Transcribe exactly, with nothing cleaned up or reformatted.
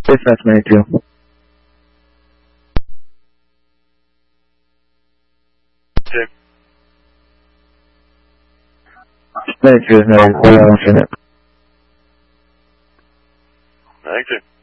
Dispatch ninety-two. Two. ninety-two is no, I don't see it. ninety-two.